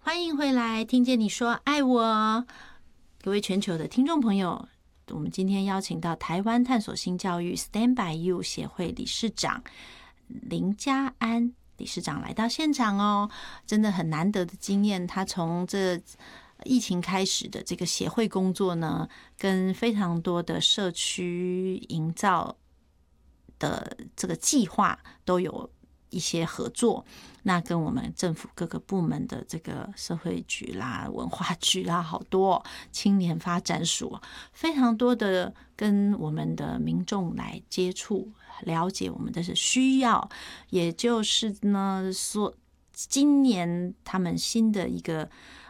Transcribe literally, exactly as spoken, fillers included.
欢迎回来，听见你说爱我，各位全球的听众朋友，我们今天邀请到台湾探索性教育 Stand by You 协会理事长林嘉安理事长来到现场哦，真的很难得的经验。他从这疫情开始的这个协会工作呢，跟非常多的社区营造的这个计划都有一些合作，那跟我们政府各个部门的这个社会局啦、文化局啦，好多青年发展署，非常多的跟我们的民众来接触，了解我们的需要，也就是呢说，今年他们新的一个